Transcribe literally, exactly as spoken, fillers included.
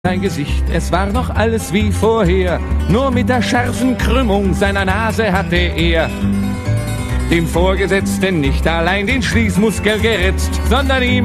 sein Gesicht, es war noch alles wie vorher, nur mit der scharfen Krümmung seiner Nase hatte er dem Vorgesetzten nicht allein den Schließmuskel geritzt, sondern ihm